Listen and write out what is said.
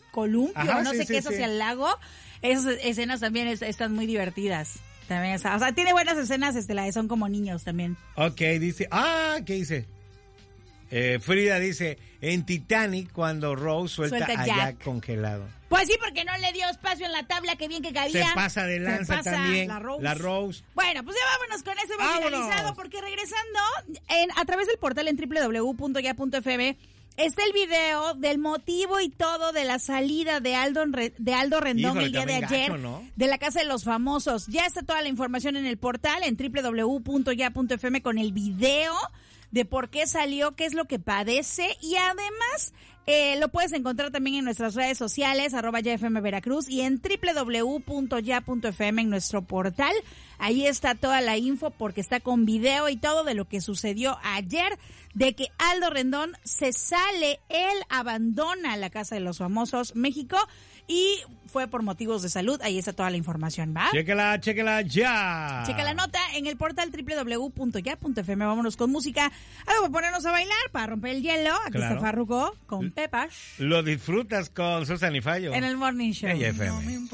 columpio, Ajá, no sé qué es hacia el lago. Esas escenas también están muy divertidas. También, o sea, tiene buenas escenas, la de Son como niños también. Ok, dice, ¿qué dice? Frida dice, en Titanic cuando Rose suelta a Jack congelado. Pues sí, porque no le dio espacio en la tabla, que bien que cabía. Se pasa de lanza también la Rose. Bueno, pues ya vámonos con eso, hemos finalizado, porque regresando a través del portal en www.ya.fm está el video del motivo y todo de la salida de Aldo Rendón el día de ayer, ¿no?, de la Casa de los Famosos. Ya está toda la información en el portal en www.ya.fm con el video de por qué salió, qué es lo que padece, y además lo puedes encontrar también en nuestras redes sociales, @YaFM Veracruz, y en www.ya.fm en nuestro portal. Ahí está toda la info, porque está con video y todo de lo que sucedió ayer, de que Aldo Rendón se sale, él abandona la Casa de los Famosos México y fue por motivos de salud. Ahí está toda la información, ¿va? Chéquela ya. Checa la nota en el portal www.ya.fm. Vámonos con música, algo para ponernos a bailar, para romper el hielo. Aquí está Farruko con Pepas. Lo disfrutas con Susan y Fallo en el Morning Show. YaFM.